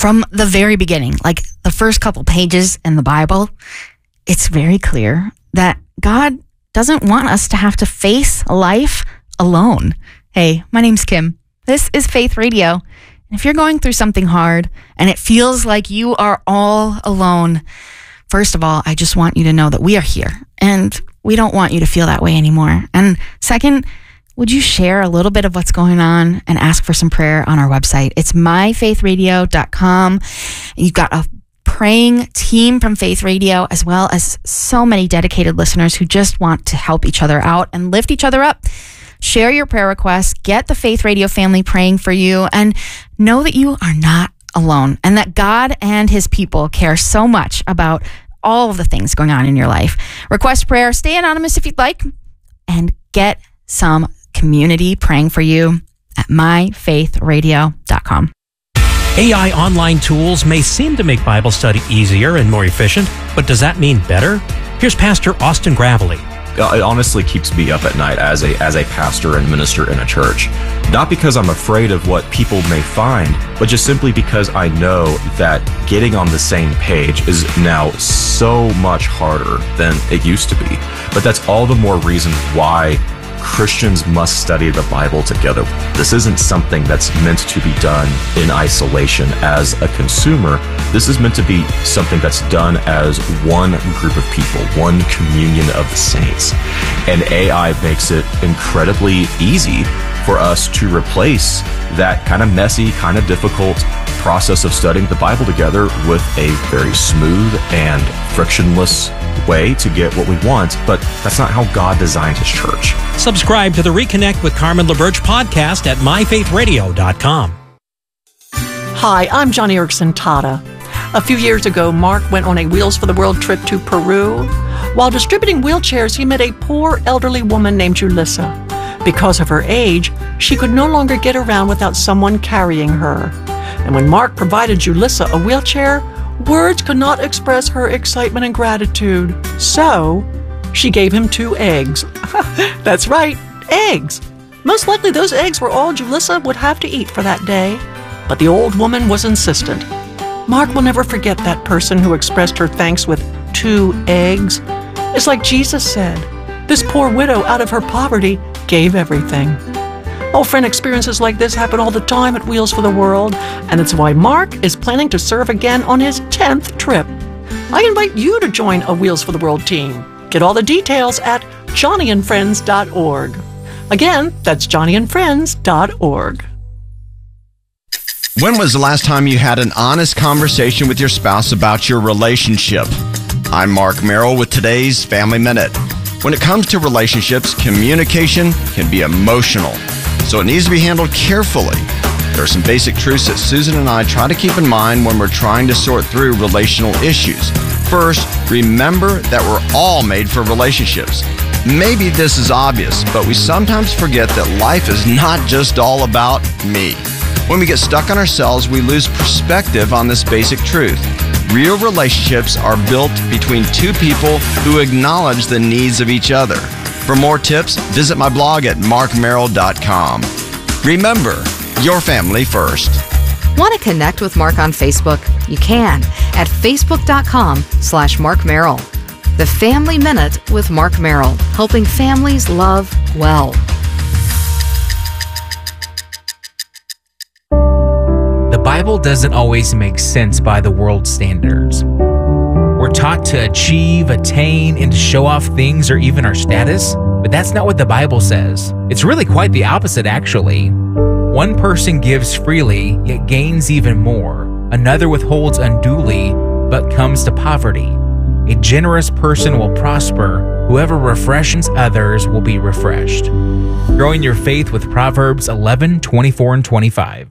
From the very beginning, like the first couple pages in the Bible, it's very clear that God doesn't want us to have to face life alone. Hey, my name's Kim. This is Faith Radio. And if you're going through something hard and it feels like you are all alone, first of all, I just want you to know that we are here and we don't want you to feel that way anymore. And second, would you share a little bit of what's going on and ask for some prayer on our website? It's myfaithradio.com. You've got a praying team from Faith Radio, as well as so many dedicated listeners who just want to help each other out and lift each other up. Share your prayer requests, get the Faith Radio family praying for you, and know that you are not alone and that God and his people care so much about all of the things going on in your life. Request prayer, stay anonymous if you'd like, and get some community praying for you at myfaithradio.com. AI online tools may seem to make Bible study easier and more efficient, but does that mean better? Here's Pastor Austin Gravely. It honestly keeps me up at night as a pastor and minister in a church. Not because I'm afraid of what people may find, but just simply because I know that getting on the same page is now so much harder than it used to be. But that's all the more reason why Christians must study the Bible together. This isn't something that's meant to be done in isolation as a consumer. This is meant to be something that's done as one group of people, one communion of the saints. And AI makes it incredibly easy for us to replace that kind of messy, kind of difficult process of studying the Bible together with a very smooth and frictionless way to get what we want, but that's not how God designed his church. Subscribe to the Reconnect with Carmen LaBerge podcast at myfaithradio.com. Hi, I'm Joni Eareckson Tada. A few years ago, Mark went on a Wheels for the World trip to Peru. While distributing wheelchairs, he met a poor elderly woman named Julissa. Because of her age, she could no longer get around without someone carrying her. And when Mark provided Julissa a wheelchair, words could not express her excitement and gratitude. So, she gave him 2 eggs. That's right, eggs. Most likely those eggs were all Julissa would have to eat for that day. But the old woman was insistent. Mark will never forget that person who expressed her thanks with 2 eggs. It's like Jesus said, this poor widow out of her poverty gave everything. Oh, friend, experiences like this happen all the time at Wheels for the World, and it's why Mark is planning to serve again on his 10th trip. I invite you to join a Wheels for the World team. Get all the details at johnnyandfriends.org. Again, that's johnnyandfriends.org. When was the last time you had an honest conversation with your spouse about your relationship? I'm Mark Merrill with today's Family Minute. When it comes to relationships, communication can be emotional, so it needs to be handled carefully. There are some basic truths that Susan and I try to keep in mind when we're trying to sort through relational issues. First, remember that we're all made for relationships. Maybe this is obvious, but we sometimes forget that life is not just all about me. When we get stuck on ourselves, we lose perspective on this basic truth. Real relationships are built between 2 people who acknowledge the needs of each other. For more tips, visit my blog at markmerrill.com. Remember, your family first. Want to connect with Mark on Facebook? You can at facebook.com/Mark Merrill. The Family Minute with Mark Merrill, helping families love well. The Bible doesn't always make sense by the world's standards. We're taught to achieve, attain, and to show off things or even our status, but that's not what the Bible says. It's really quite the opposite, actually. One person gives freely, yet gains even more. Another withholds unduly, but comes to poverty. A generous person will prosper. Whoever refreshes others will be refreshed. Growing your faith with Proverbs 11:24 and 25.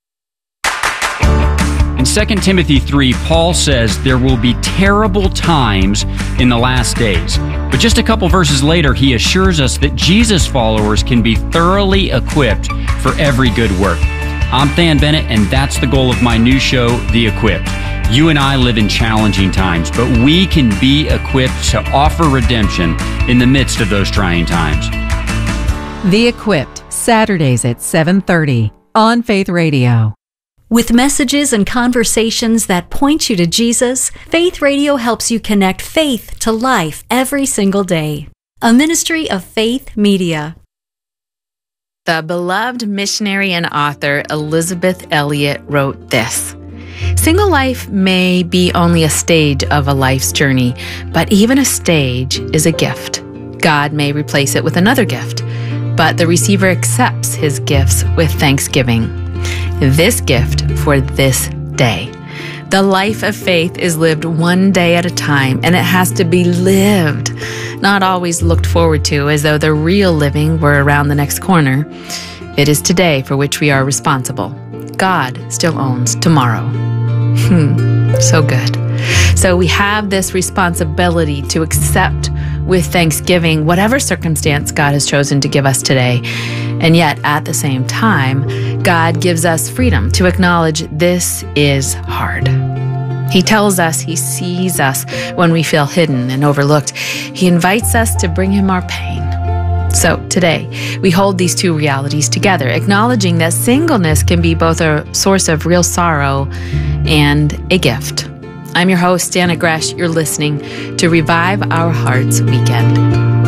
In 2 Timothy 3, Paul says there will be terrible times in the last days. But just a couple verses later, he assures us that Jesus followers can be thoroughly equipped for every good work. I'm Than Bennett, and that's the goal of my new show, The Equipped. You and I live in challenging times, but we can be equipped to offer redemption in the midst of those trying times. The Equipped, Saturdays at 7:30 on Faith Radio. With messages and conversations that point you to Jesus, Faith Radio helps you connect faith to life every single day. A ministry of Faith Media. The beloved missionary and author Elisabeth Elliot wrote this: "Single life may be only a stage of a life's journey, but even a stage is a gift. God may replace it with another gift, but the receiver accepts his gifts with thanksgiving. This gift for this day. The life of faith is lived one day at a time, and it has to be lived, not always looked forward to as though the real living were around the next corner. It is today for which we are responsible. God still owns tomorrow." So good. So we have this responsibility to accept with thanksgiving whatever circumstance God has chosen to give us today. And yet, at the same time, God gives us freedom to acknowledge this is hard. He tells us He sees us when we feel hidden and overlooked. He invites us to bring Him our pain. So today, we hold these two realities together, acknowledging that singleness can be both a source of real sorrow and a gift. I'm your host, Dana Gresh. You're listening to Revive Our Hearts Weekend.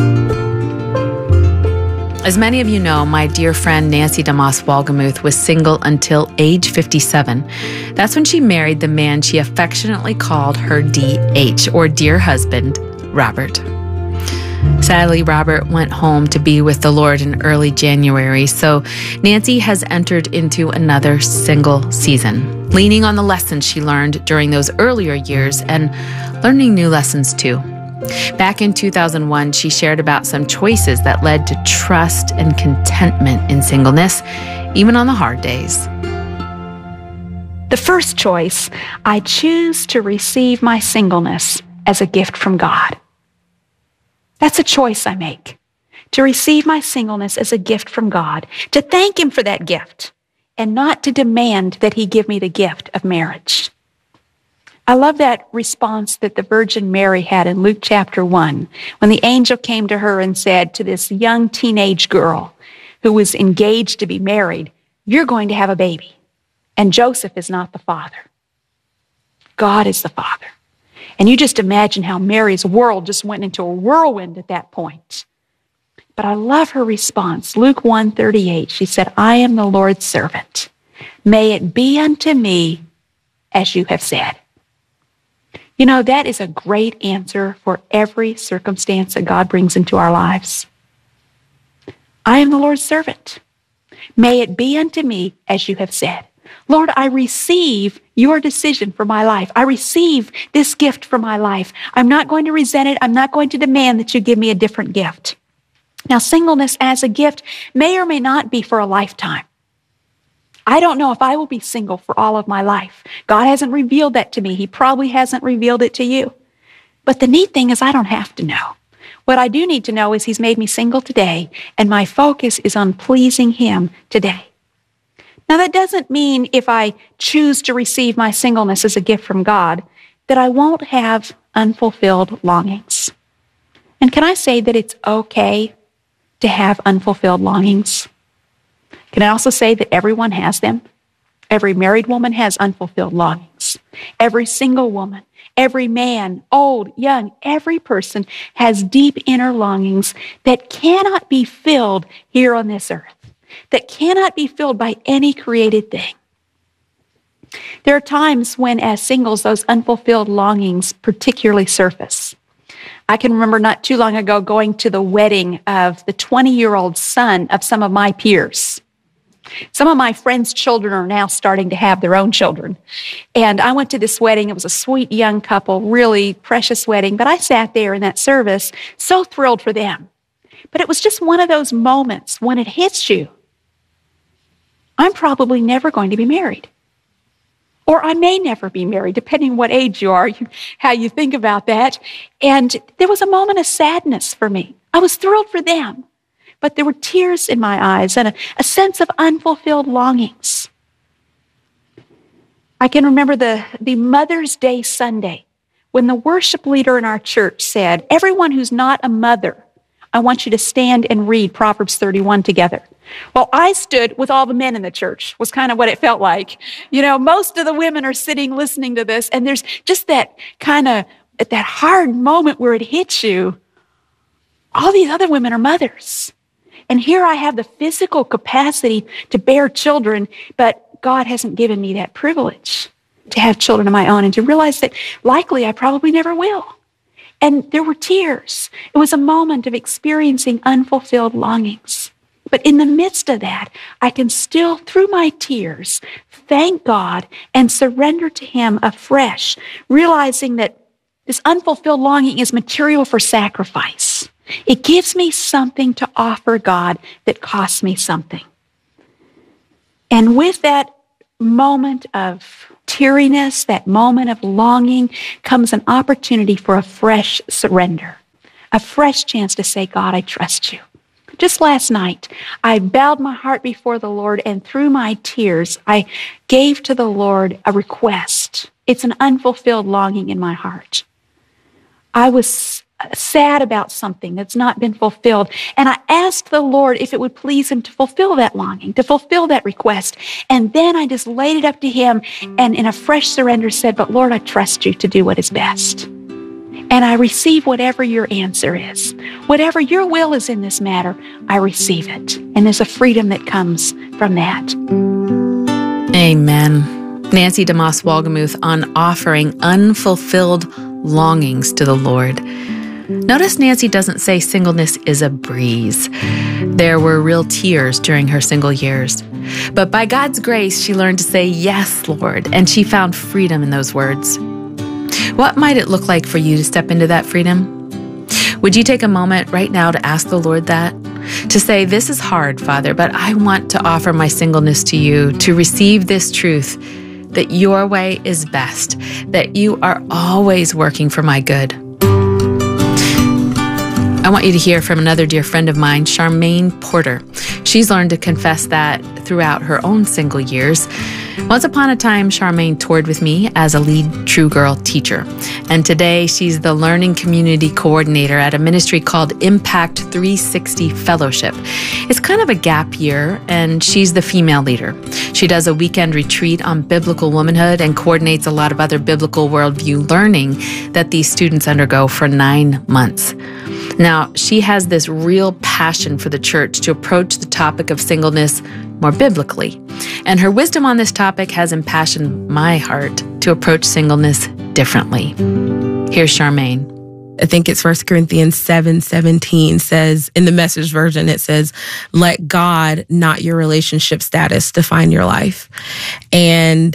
As many of you know, my dear friend Nancy DeMoss Wolgemuth was single until age 57. That's when she married the man she affectionately called her DH, or dear husband, Robert. Sadly, Robert went home to be with the Lord in early January, so Nancy has entered into another single season, leaning on the lessons she learned during those earlier years and learning new lessons too. Back in 2001, she shared about some choices that led to trust and contentment in singleness, even on the hard days. The first choice, I choose to receive my singleness as a gift from God. That's a choice I make, to receive my singleness as a gift from God, to thank Him for that gift, and not to demand that He give me the gift of marriage. I love that response that the Virgin Mary had in Luke chapter 1, when the angel came to her and said to this young teenage girl who was engaged to be married, "You're going to have a baby, and Joseph is not the father. God is the father." And you just imagine how Mary's world just went into a whirlwind at that point. But I love her response. Luke 1:38, she said, "I am the Lord's servant. May it be unto me as you have said." You know, that is a great answer for every circumstance that God brings into our lives. I am the Lord's servant. May it be unto me as you have said. Lord, I receive your decision for my life. I receive this gift for my life. I'm not going to resent it. I'm not going to demand that you give me a different gift. Now, singleness as a gift may or may not be for a lifetime. I don't know if I will be single for all of my life. God hasn't revealed that to me. He probably hasn't revealed it to you. But the neat thing is I don't have to know. What I do need to know is He's made me single today, and my focus is on pleasing Him today. Now, that doesn't mean if I choose to receive my singleness as a gift from God, that I won't have unfulfilled longings. And can I say that it's okay to have unfulfilled longings? Can I also say that everyone has them? Every married woman has unfulfilled longings. Every single woman, every man, old, young, every person has deep inner longings that cannot be filled here on this earth, that cannot be filled by any created thing. There are times when, as singles, those unfulfilled longings particularly surface. I can remember not too long ago going to the wedding of the 20-year-old son of some of my peers. Some of my friends' children are now starting to have their own children. And I went to this wedding. It was a sweet young couple, really precious wedding. But I sat there in that service, so thrilled for them. But it was just one of those moments when it hits you. I'm probably never going to be married. Or I may never be married, depending what age you are, how you think about that. And there was a moment of sadness for me. I was thrilled for them. But there were tears in my eyes and a sense of unfulfilled longings. I can remember the Mother's Day Sunday when the worship leader in our church said, everyone who's not a mother, I I want you to stand and read Proverbs 31 together. Well, I stood with all the men in the church, was kind of what it felt like. You know, most of the women are sitting listening to this, and there's just that kind of, at that hard moment where it hits you. All these other women are mothers. And here I have the physical capacity to bear children, but God hasn't given me that privilege to have children of my own and to realize that likely I probably never will. And there were tears. It was a moment of experiencing unfulfilled longings. But in the midst of that, I can still, through my tears, thank God and surrender to Him afresh, realizing that this unfulfilled longing is material for sacrifice. It gives me something to offer God that costs me something. And with that moment of teariness, that moment of longing, comes an opportunity for a fresh surrender, a fresh chance to say, God, I trust you. Just last night, I bowed my heart before the Lord, and through my tears, I gave to the Lord a request. It's an unfulfilled longing in my heart. I was sad about something that's not been fulfilled. And I asked the Lord if it would please Him to fulfill that longing, to fulfill that request. And then I just laid it up to Him and in a fresh surrender said, but Lord, I trust you to do what is best. And I receive whatever your answer is. Whatever your will is in this matter, I receive it. And there's a freedom that comes from that. Amen. Nancy DeMoss Wolgemuth on offering unfulfilled longings to the Lord. Notice Nancy doesn't say singleness is a breeze. There were real tears during her single years. But by God's grace, she learned to say, yes, Lord, and she found freedom in those words. What might it look like for you to step into that freedom? Would you take a moment right now to ask the Lord that? To say, this is hard, Father, but I want to offer my singleness to you, to receive this truth that your way is best, that you are always working for my good. I want you to hear from another dear friend of mine, Charmaine Porter. She's learned to confess that throughout her own single years. Once upon a time, Charmaine toured with me as a lead True Girl teacher. And today, she's the learning community coordinator at a ministry called Impact 360 Fellowship. It's kind of a gap year, and she's the female leader. She does a weekend retreat on biblical womanhood and coordinates a lot of other biblical worldview learning that these students undergo for 9 months. Now, she has this real passion for the church to approach the topic of singleness more biblically. And her wisdom on this topic has impassioned my heart to approach singleness differently. Here's Charmaine. I think it's 1 Corinthians 7:17 says, in the Message version, it says, let God, not your relationship status, define your life. And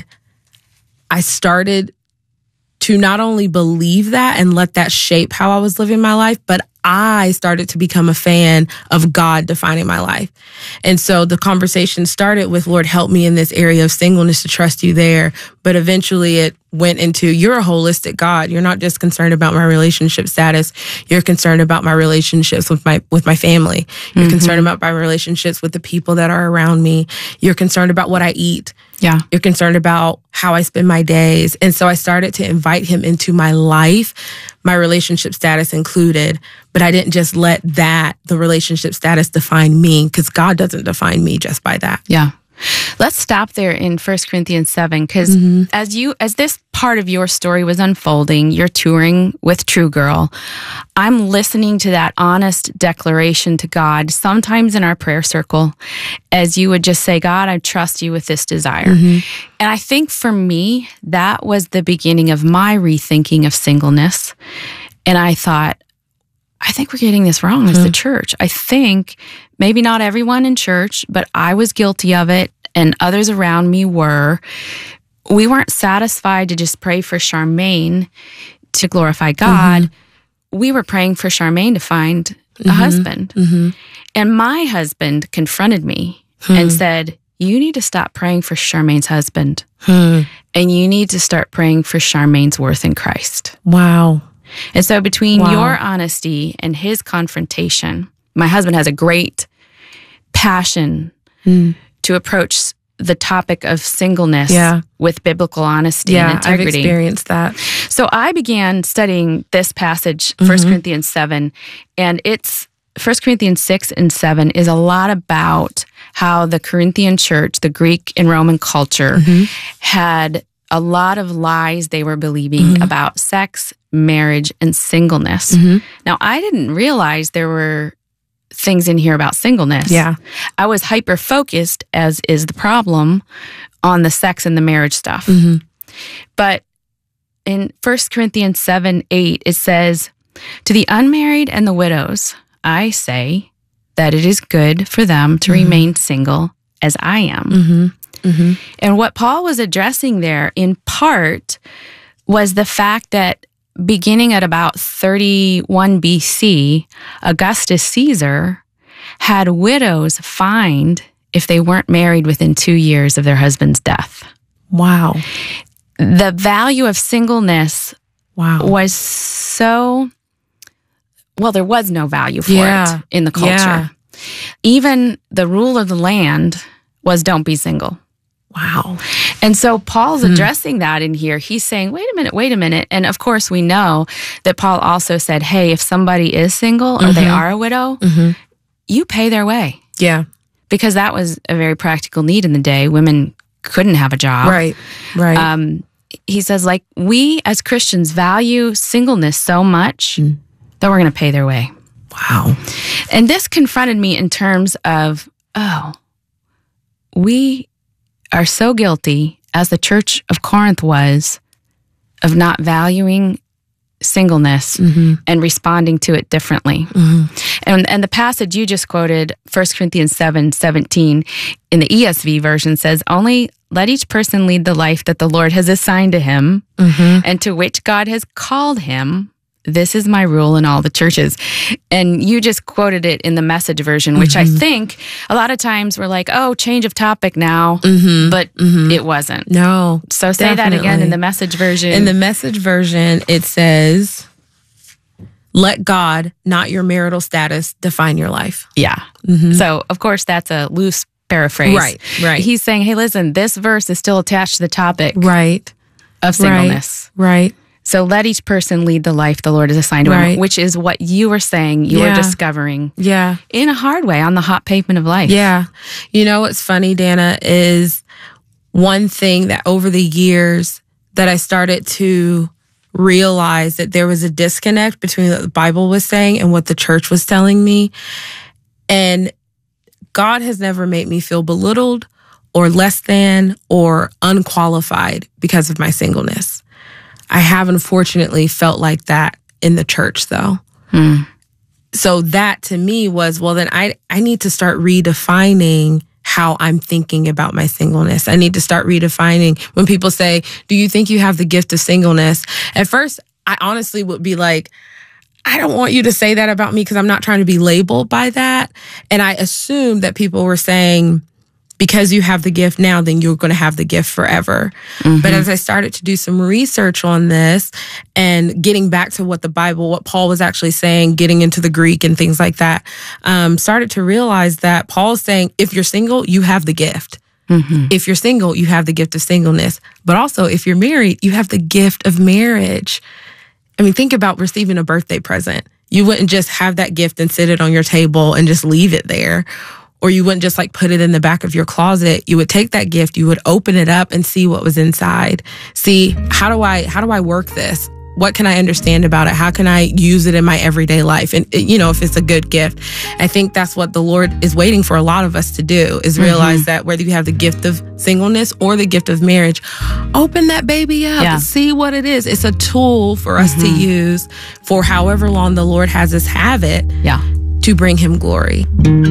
I started to not only believe that and let that shape how I was living my life, but I started to become a fan of God defining my life. And so the conversation started with, Lord, help me in this area of singleness to trust you there. But eventually it went into, you're a holistic God. You're not just concerned about my relationship status. You're concerned about my relationships with my family. You're concerned about my relationships with the people that are around me. You're concerned about what I eat. Yeah. You're concerned about how I spend my days. And so I started to invite him into my life, my relationship status included, but I didn't just let the relationship status define me, because God doesn't define me just by that. Yeah. Let's stop there in 1 Corinthians 7, because as this part of your story was unfolding, you're touring with True Girl, I'm listening to that honest declaration to God, sometimes in our prayer circle, as you would just say, God, I trust you with this desire. And I think for me, that was the beginning of my rethinking of singleness. And I thought, I think we're getting this wrong as the church. I think maybe not everyone in church, but I was guilty of it and others around me were. We weren't satisfied to just pray for Charmaine to glorify God. We were praying for Charmaine to find a husband. And my husband confronted me and said, you need to stop praying for Charmaine's husband. And you need to start praying for Charmaine's worth in Christ. Wow. And so between your honesty and his confrontation, my husband has a great passion to approach the topic of singleness with biblical honesty and integrity. I've experienced that. So I began studying this passage, 1 Corinthians 7, and it's 1 Corinthians 6 and 7 is a lot about how the Corinthian church, the Greek and Roman culture, had a lot of lies they were believing about sex, marriage, and singleness. Now, I didn't realize there were things in here about singleness. Yeah. I was hyper-focused, as is the problem, on the sex and the marriage stuff. But in 1 Corinthians 7:8, it says, "To the unmarried and the widows, I say that it is good for them to remain single as I am." And what Paul was addressing there, in part, was the fact that beginning at about 31 BC, Augustus Caesar had widows fined if they weren't married within 2 years of their husband's death. Wow. The value of singleness was so... Well, there was no value for it in the culture. Yeah. Even the rule of the land was don't be single. Wow. And so Paul's addressing that in here. He's saying, wait a minute. And of course, we know that Paul also said, hey, if somebody is single or they are a widow, you pay their way. Yeah. Because that was a very practical need in the day. Women couldn't have a job. Right. He says, like, we as Christians value singleness so much that we're going to pay their way. Wow. And this confronted me in terms of, we are so guilty, as the church of Corinth was, of not valuing singleness and responding to it differently. And the passage you just quoted, 1 Corinthians 7:17, in the ESV version says, "Only let each person lead the life that the Lord has assigned to him and to which God has called him. This is my rule in all the churches." And you just quoted it in the Message version, which I think a lot of times we're like, oh, change of topic now, but it wasn't. No. So say that again in the Message version. In the Message version, it says, "Let God, not your marital status, define your life." Yeah. So, of course, that's a loose paraphrase. Right. He's saying, hey, listen, this verse is still attached to the topic of singleness. Right. So let each person lead the life the Lord has assigned to him, which is what you were saying you were discovering in a hard way on the hot pavement of life. Yeah. You know what's funny, Dana, is one thing that over the years that I started to realize that there was a disconnect between what the Bible was saying and what the church was telling me. And God has never made me feel belittled or less than or unqualified because of my singleness. I have unfortunately felt like that in the church, though. So that to me was, well, then I need to start redefining how I'm thinking about my singleness. I need to start redefining when people say, do you think you have the gift of singleness? At first, I honestly would be like, I don't want you to say that about me because I'm not trying to be labeled by that. And I assumed that people were saying, because you have the gift now, then you're going to have the gift forever. But as I started to do some research on this and getting back to what the Bible, what Paul was actually saying, getting into the Greek and things like that, started to realize that Paul's saying, if you're single, you have the gift. If you're single, you have the gift of singleness. But also, if you're married, you have the gift of marriage. I mean, think about receiving a birthday present. You wouldn't just have that gift and sit it on your table and just leave it there. Or you wouldn't just like put it in the back of your closet. You would take that gift, you would open it up and see what was inside. See, how do I work this? What can I understand about it? How can I use it in my everyday life? And, you know, if it's a good gift, I think that's what the Lord is waiting for a lot of us to do, is realize that whether you have the gift of singleness or the gift of marriage, open that baby up and see what it is. It's a tool for us to use for however long the Lord has us have it to bring him glory.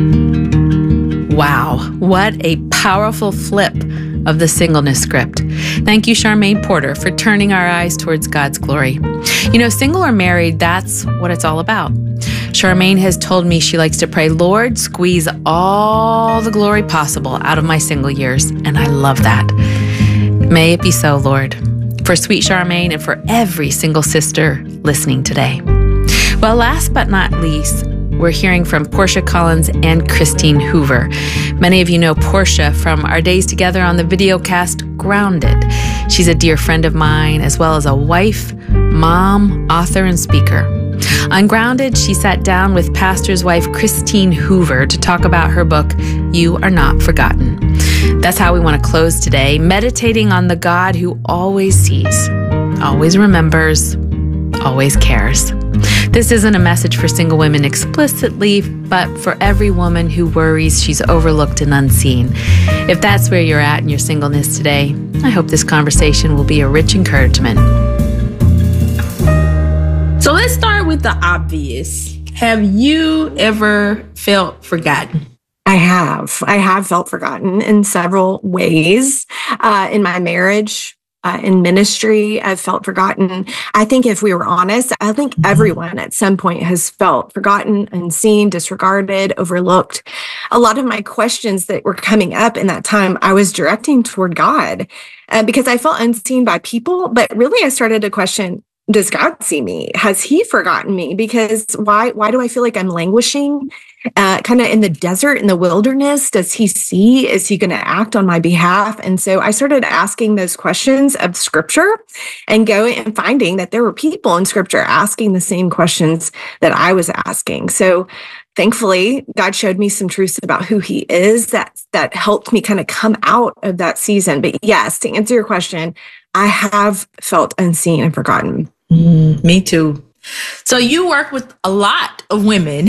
Wow, what a powerful flip of the singleness script. Thank you, Charmaine Porter, for turning our eyes towards God's glory. You know, single or married, that's what it's all about. Charmaine has told me she likes to pray, Lord, squeeze all the glory possible out of my single years, and I love that. May it be so, Lord, for sweet Charmaine and for every single sister listening today. Well, last but not least, we're hearing from Portia Collins and Christine Hoover. Many of you know Portia from our days together on the videocast Grounded. She's a dear friend of mine, as well as a wife, mom, author, and speaker. On Grounded, she sat down with pastor's wife Christine Hoover to talk about her book, You Are Not Forgotten. That's how we want to close today, meditating on the God who always sees, always remembers, always cares. This isn't a message for single women explicitly, but for every woman who worries she's overlooked and unseen. If that's where you're at in your singleness today, I hope this conversation will be a rich encouragement. So let's start with the obvious. Have you ever felt forgotten? I have felt forgotten in several ways. In my marriage, in ministry, I've felt forgotten. I think if we were honest, I think everyone at some point has felt forgotten, unseen, disregarded, overlooked. A lot of my questions that were coming up in that time, I was directing toward God because I felt unseen by people. But really, I started to question, does God see me? Has he forgotten me? Because why do I feel like I'm languishing kind of in the desert, in the wilderness? Does he see? Is he going to act on my behalf? And so I started asking those questions of scripture and going and finding that there were people in scripture asking the same questions that I was asking. So thankfully, God showed me some truths about who he is that helped me kind of come out of that season. But yes, to answer your question, I have felt unseen and forgotten. Me too. So you work with a lot of women.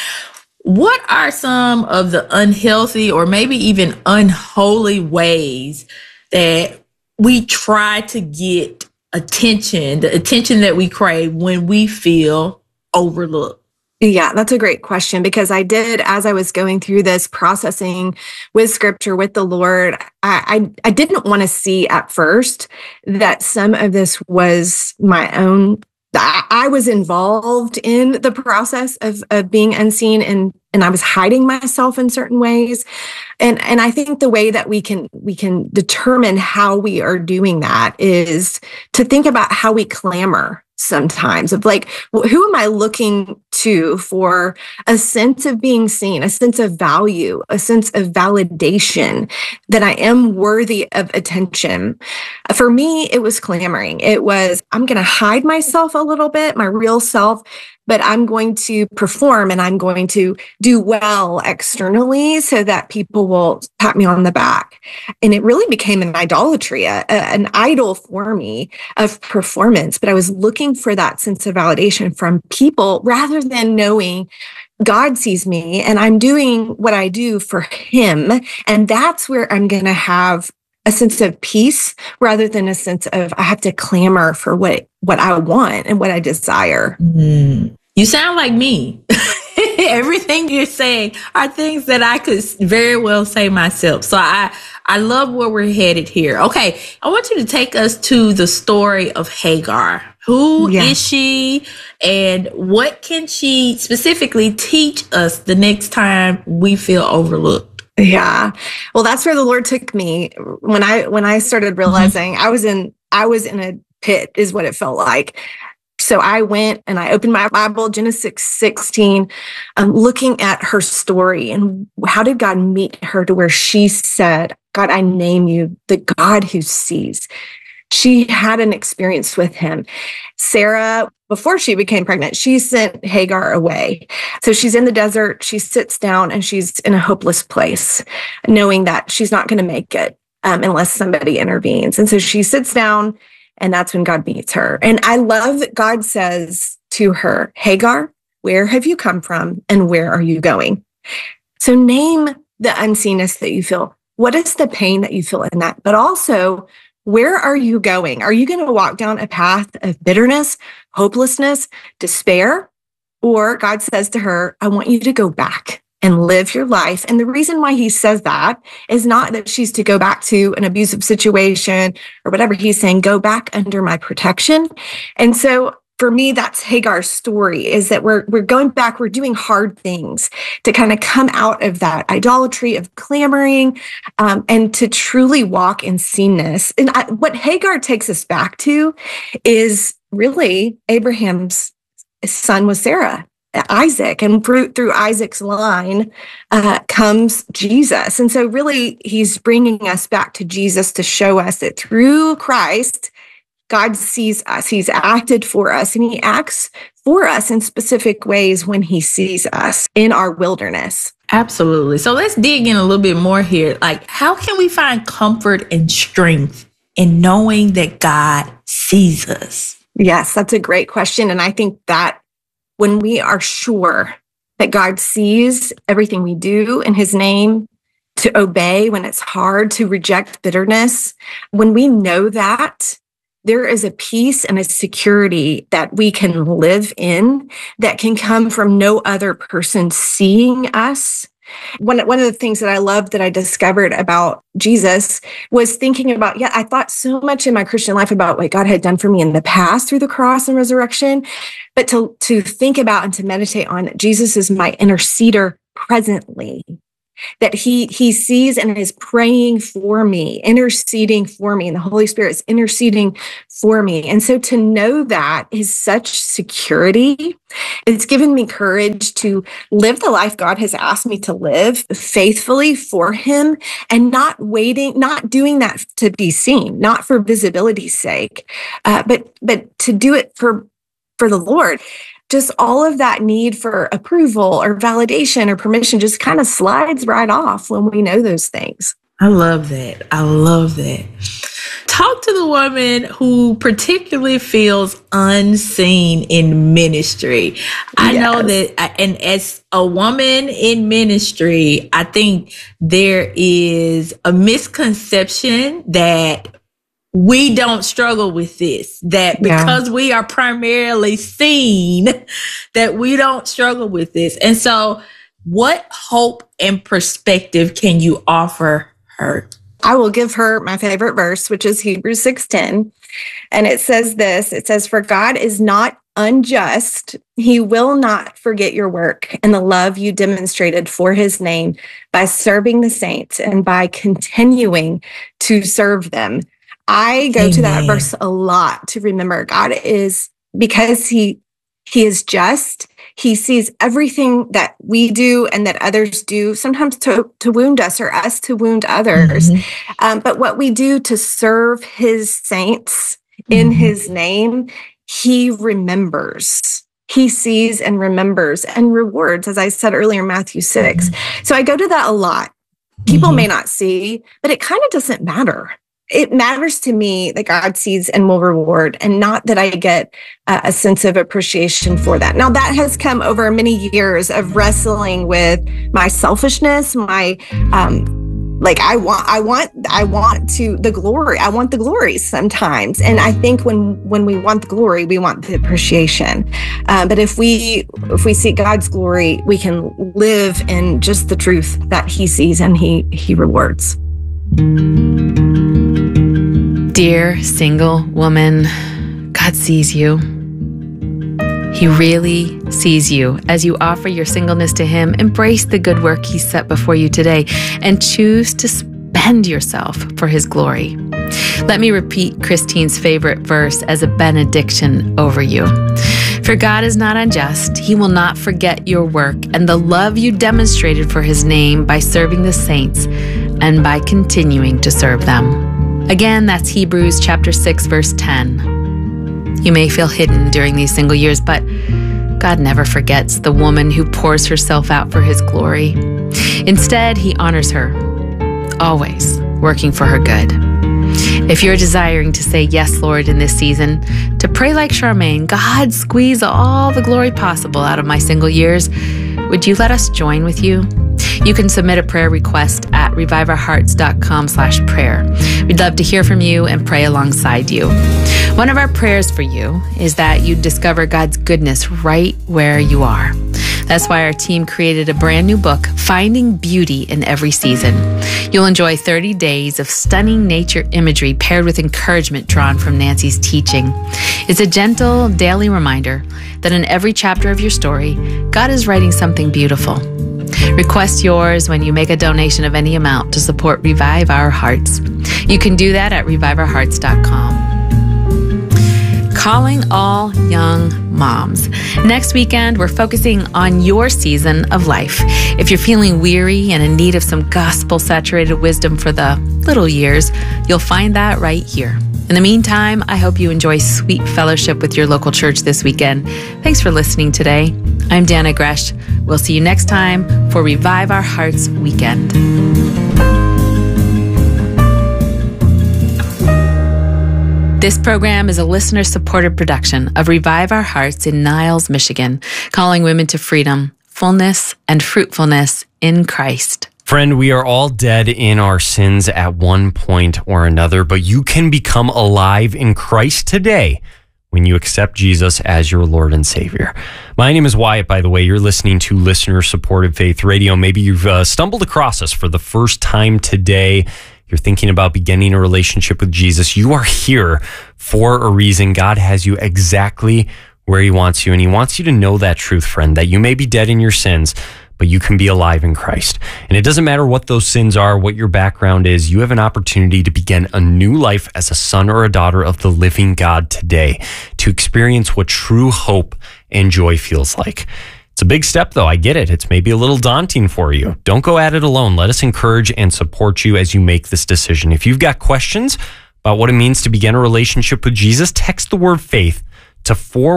What are some of the unhealthy or maybe even unholy ways that we try to get attention, the attention that we crave when we feel overlooked? Yeah, that's a great question, because I did, as I was going through this processing with scripture, with the Lord, I didn't want to see at first that some of this was my own. I was involved in the process of being unseen, and I was hiding myself in certain ways. And I think the way that we can determine how we are doing that is to think about how we clamor sometimes, of like, who am I looking to for a sense of being seen, a sense of value, a sense of validation, that I am worthy of attention. For me, it was clamoring. It was, I'm going to hide myself a little bit, my real self, but I'm going to perform and I'm going to do well externally so that people will pat me on the back. And it really became an idolatry, an idol for me of performance. But I was looking for that sense of validation from people rather than knowing God sees me and I'm doing what I do for him. And that's where I'm going to have a sense of peace rather than a sense of I have to clamor for what I want and what I desire. Mm. You sound like me. Everything you're saying are things that I could very well say myself. So I love where we're headed here. Okay, I want you to take us to the story of Hagar. Who is she, and what can she specifically teach us the next time we feel overlooked? Yeah. Well, that's where the Lord took me when I started realizing I was in a pit, is what it felt like. So I went and I opened my Bible, Genesis 16, looking at her story and how did God meet her to where she said, God, I name you the God who sees. She had an experience with him. Sarah, before she became pregnant, she sent Hagar away. So she's in the desert, she sits down and she's in a hopeless place, knowing that she's not going to make it unless somebody intervenes. And so she sits down, and that's when God meets her. And I love that God says to her, Hagar, where have you come from and where are you going? So name the unseenness that you feel. What is the pain that you feel in that? But also, where are you going? Are you going to walk down a path of bitterness, hopelessness, despair? Or God says to her, I want you to go back and live your life. And the reason why he says that is not that she's to go back to an abusive situation or whatever. He's saying, go back under my protection. And so for me, that's Hagar's story, is that we're going back, we're doing hard things to kind of come out of that idolatry of clamoring and to truly walk in seenness. And what Hagar takes us back to is really Abraham's son was Sarah. Isaac, and through Isaac's line comes Jesus. And so really he's bringing us back to Jesus to show us that through Christ, God sees us, he's acted for us, and he acts for us in specific ways when he sees us in our wilderness. Absolutely. So let's dig in a little bit more here. Like, how can we find comfort and strength in knowing that God sees us? Yes, that's a great question. And I think that when we are sure that God sees everything we do in his name, to obey when it's hard, to reject bitterness, when we know that, there is a peace and a security that we can live in that can come from no other person seeing us. One of the things that I loved that I discovered about Jesus was thinking about, I thought so much in my Christian life about what God had done for me in the past through the cross and resurrection, but to think about and to meditate on that Jesus is my interceder presently, that he sees and is praying for me, interceding for me, and the Holy Spirit is interceding for me. And so to know that is such security. It's given me courage to live the life God has asked me to live faithfully for him and not doing that to be seen, not for visibility's sake, but to do it for the Lord. Just all of that need for approval or validation or permission just kind of slides right off when we know those things. I love that. I love that. Talk to the woman who particularly feels unseen in ministry. I know that, and as a woman in ministry, I think there is a misconception that we don't struggle with this, that because we are primarily seen, that we don't struggle with this. And so what hope and perspective can you offer her? I will give her my favorite verse, which is Hebrews 6:10. And it says this, it says, "For God is not unjust. He will not forget your work and the love you demonstrated for his name by serving the saints and by continuing to serve them." I go to that verse a lot to remember God is, because he is just, he sees everything that we do and that others do, sometimes to wound us or us to wound others. But what we do to serve his saints in his name, he remembers. He sees and remembers and rewards, as I said earlier, Matthew 6. So I go to that a lot. People may not see, but it kind of doesn't matter. It matters to me that God sees and will reward, and not that I get a sense of appreciation for that. Now, that has come over many years of wrestling with my selfishness, my I want the glory. I want the glory sometimes, and I think when we want the glory, we want the appreciation. But if we seek God's glory, we can live in just the truth that he sees and he rewards. Dear single woman, God sees you. He really sees you. As you offer your singleness to him, embrace the good work he set before you today and choose to spend yourself for his glory. Let me repeat Christine's favorite verse as a benediction over you. For God is not unjust. He will not forget your work and the love you demonstrated for his name by serving the saints and by continuing to serve them. Again, that's Hebrews chapter 6, verse 10. You may feel hidden during these single years, but God never forgets the woman who pours herself out for his glory. Instead, he honors her, always working for her good. If you're desiring to say yes, Lord, in this season, to pray like Charmaine, God, squeeze all the glory possible out of my single years, would you let us join with you? You can submit a prayer request at reviveourhearts.com/prayer. We'd love to hear from you and pray alongside you. One of our prayers for you is that you discover God's goodness right where you are. That's why our team created a brand new book, Finding Beauty in Every Season. You'll enjoy 30 days of stunning nature imagery paired with encouragement drawn from Nancy's teaching. It's a gentle daily reminder that in every chapter of your story, God is writing something beautiful. Request yours when you make a donation of any amount to support Revive Our Hearts. You can do that at reviveourhearts.com. Calling all young moms. Next weekend, we're focusing on your season of life. If you're feeling weary and in need of some gospel-saturated wisdom for the little years, you'll find that right here. In the meantime, I hope you enjoy sweet fellowship with your local church this weekend. Thanks for listening today. I'm Dana Gresh. We'll see you next time for Revive Our Hearts Weekend. This program is a listener-supported production of Revive Our Hearts in Niles, Michigan, calling women to freedom, fullness, and fruitfulness in Christ. Friend, we are all dead in our sins at one point or another, but you can become alive in Christ today when you accept Jesus as your Lord and Savior. My name is Wyatt, by the way. You're listening to Listener-Supported Faith Radio. Maybe you've stumbled across us for the first time today. You're thinking about beginning a relationship with Jesus. You are here for a reason. God has you exactly where He wants you, and He wants you to know that truth, friend, that you may be dead in your sins, but you can be alive in Christ. And it doesn't matter what those sins are, what your background is, you have an opportunity to begin a new life as a son or a daughter of the living God today, to experience what true hope and joy feels like. It's a big step, though. I get it. It's maybe a little daunting for you. Don't go at it alone. Let us encourage and support you as you make this decision. If you've got questions about what it means to begin a relationship with Jesus, text the word faith to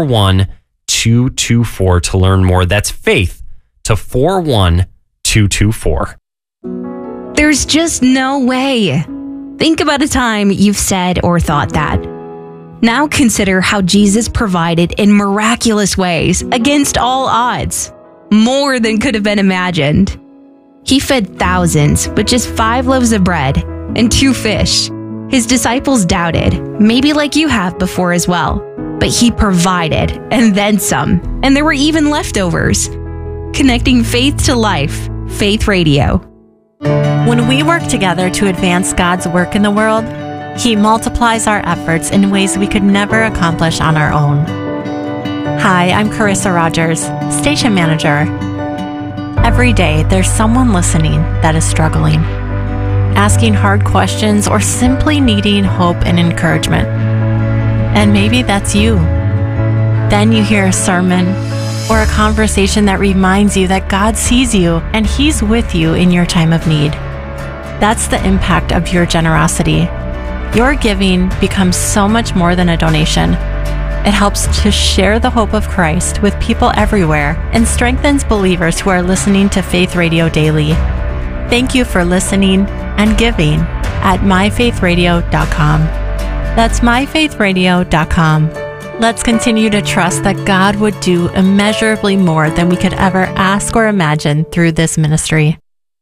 41224 to learn more. That's faith to 41224. There's just no way. Think about a time you've said or thought that. Now consider how Jesus provided in miraculous ways against all odds, more than could have been imagined. He fed thousands with just 5 loaves of bread and 2 fish. His disciples doubted, maybe like you have before as well, but He provided and then some, and there were even leftovers. Connecting faith to life, Faith Radio. When we work together to advance God's work in the world, He multiplies our efforts in ways we could never accomplish on our own. Hi, I'm Carissa Rogers, Station Manager. Every day, there's someone listening that is struggling, asking hard questions, or simply needing hope and encouragement. And maybe that's you. Then you hear a sermon or a conversation that reminds you that God sees you and He's with you in your time of need. That's the impact of your generosity. Your giving becomes so much more than a donation. It helps to share the hope of Christ with people everywhere and strengthens believers who are listening to Faith Radio daily. Thank you for listening and giving at myfaithradio.com. That's myfaithradio.com. Let's continue to trust that God would do immeasurably more than we could ever ask or imagine through this ministry.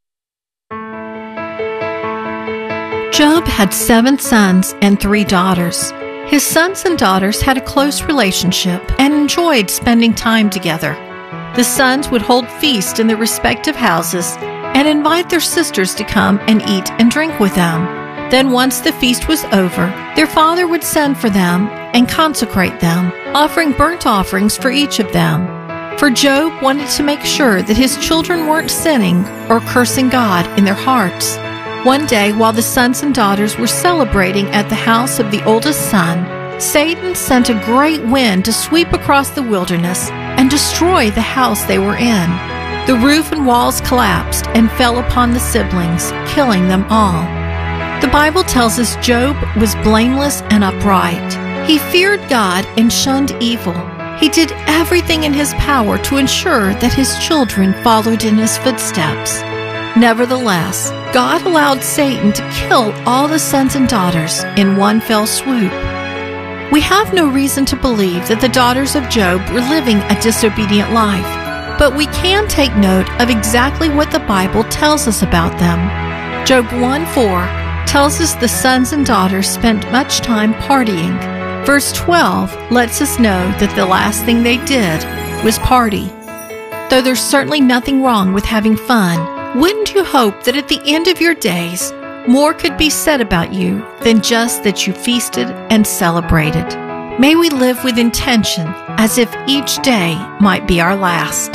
Job had 7 sons and 3 daughters. His sons and daughters had a close relationship and enjoyed spending time together. The sons would hold feasts in their respective houses and invite their sisters to come and eat and drink with them. Then once the feast was over, their father would send for them and consecrate them, offering burnt offerings for each of them. For Job wanted to make sure that his children weren't sinning or cursing God in their hearts. One day, while the sons and daughters were celebrating at the house of the oldest son, Satan sent a great wind to sweep across the wilderness and destroy the house they were in. The roof and walls collapsed and fell upon the siblings, killing them all. The Bible tells us Job was blameless and upright. He feared God and shunned evil. He did everything in his power to ensure that his children followed in his footsteps. Nevertheless, God allowed Satan to kill all the sons and daughters in one fell swoop. We have no reason to believe that the daughters of Job were living a disobedient life, but we can take note of exactly what the Bible tells us about them. Job 1:4 tells us the sons and daughters spent much time partying. Verse 12 lets us know that the last thing they did was party. Though there's certainly nothing wrong with having fun, wouldn't you hope that at the end of your days, more could be said about you than just that you feasted and celebrated? May we live with intention as if each day might be our last.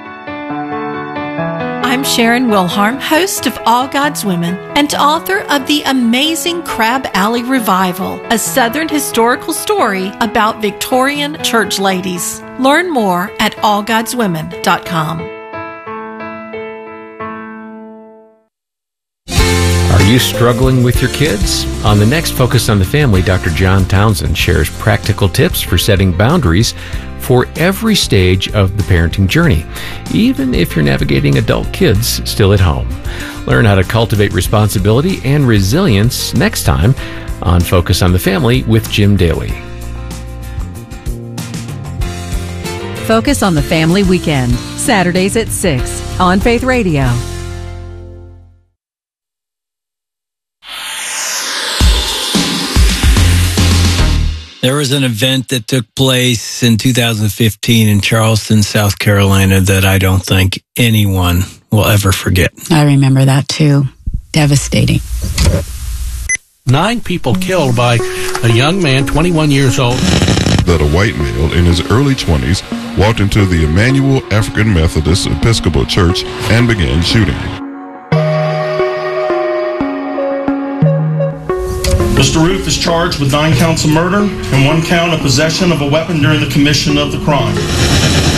I'm Sharon Wilharm, host of All God's Women and author of the amazing Crab Alley Revival, a Southern historical story about Victorian church ladies. Learn more at allgodswomen.com. Are Are you struggling with your kids? On the next Focus on the Family, Dr. John Townsend shares practical tips for setting boundaries for every stage of the parenting journey, even if you're navigating adult kids still at home. Learn how to cultivate responsibility and resilience next time on Focus on the Family with Jim Daly. Focus on the Family Weekend, Saturdays at 6 on Faith Radio. There was an event that took place in 2015 in Charleston, South Carolina that I don't think anyone will ever forget. I remember that too. Devastating. 9 people killed by a young man, 21 years old. That a white male in his early 20s walked into the Emmanuel African Methodist Episcopal Church and began shooting. Mr. Ruth is charged with 9 counts of murder and 1 count of possession of a weapon during the commission of the crime.